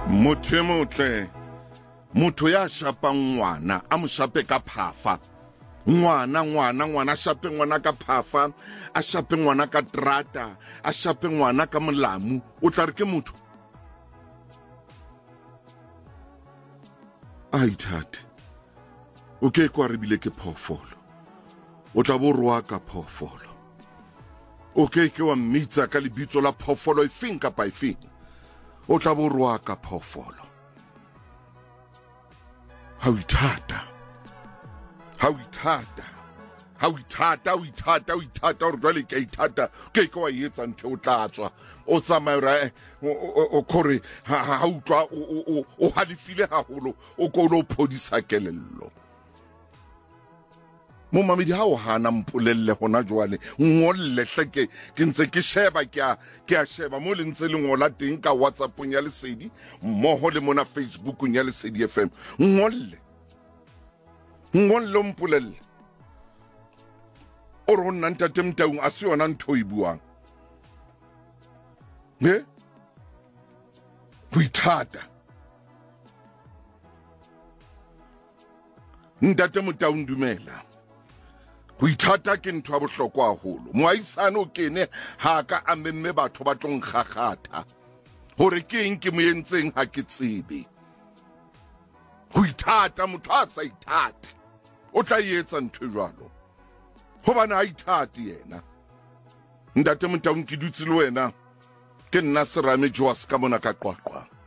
Motho motle motho ya shapang ngwana a mo shape ka phafa ngwana shape ngwana ka phafa a shape ngwana ka trata a shape ngwana ka molamu o tla re ke motho a ithate o ke kwa re bile ke phofolo o tla bo roa ka phofolo o ke wa mmitsa ka lebitso la phofolo efeng kapa efeng o tla bo roa ka phofolo ha o ithata o jwale ke ithata ke wa etsa ntho o tla tswa o tsamaya o khore ha utlwa o halifile haholo o ko lo phodisa kelello mo mamedi ha o hana mpolelle hona jwale ngolle hleke ke ntse ke sheba ke a sheba mo le ntse le ngola teng ka WhatsAppong ya Lesedi mmoho le mona Facebookong ya Lesedi FM ngolle mpolelle o re honna ntate Mtaung a se yona ntho e buang buithata ntate Mtaung dumela ho ithata ke ntho ya bohlokwa haholo moaisane o kene ha ka a memme batho ba tlong gagata hore ke eng ke mo entseng ha ke tsebe ho ithata motho a sa ithate o tla etsa ntho jwalo hobane a ithate yena ntate Mtaung ke dutse le wena ke nna Serame Joas ka mona ka Qwaqwa.